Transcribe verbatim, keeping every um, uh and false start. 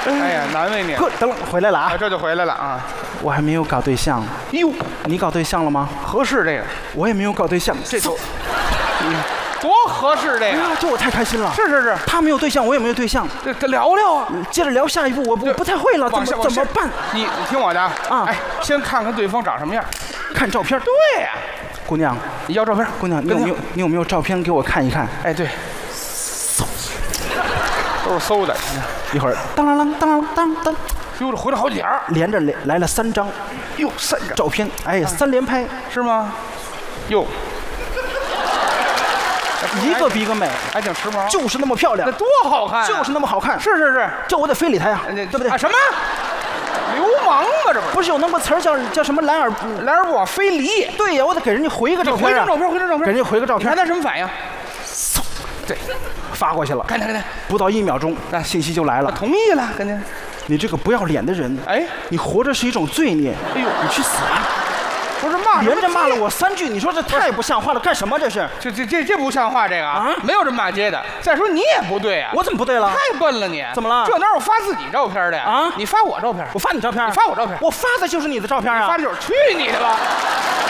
哎呀，难为你。 呵，等会回来了啊！ 这就回来了啊！ 我还没有搞对象。 哟， 你搞对象了吗？ 合适这个， 我也没有搞对象， 这都，多合适这个！ 这我太开心了。 是是是， 他没有对象，我也没有对象。 这这聊聊啊， 接着聊下一步，我我不太会了，怎么怎么办？ 你你听我的啊！哎，先看看对方长什么样， 看照片。 对呀， 姑娘， 你要照片？ 姑娘，你有没有你有没有照片给我看一看？ 哎，对，都是搜的。 一会儿当啷啷当啷当当， 哟，这回来好几点儿， 连着来来了三张， 哟，三张照片，哎，三连拍是吗？哟， 一个比一个美， 还挺时髦， 就是那么漂亮， 那多好看， 就是那么好看， 是是是， 这我得非礼她呀，对不对？ 啊什么？流氓吧，这不是？ 不是有那么个词儿叫叫什么来而来而不往非礼？ 对呀，我得给人家回个照片， 回张照片，回张照片， 给人家回个照片， 看他什么反应？ 对，发过去了， 赶紧赶紧， 不到一秒钟，那信息就来了， 同意了，赶紧。 你这个不要脸的人，哎，你活着是一种罪孽，哎呦，你去死吧！ 不是骂， 连着骂了我三句，你说这太不像话了，干什么这是？ 这这这这不像话，这个啊，没有这么骂街的。再说你也不对啊， 我怎么不对了？ 太笨了你！ 怎么了？ 这哪有发自己照片的呀？啊，你发我照片， 我发你照片， 你发我照片， 我发的就是你的照片啊！ 发的就是去你的吧！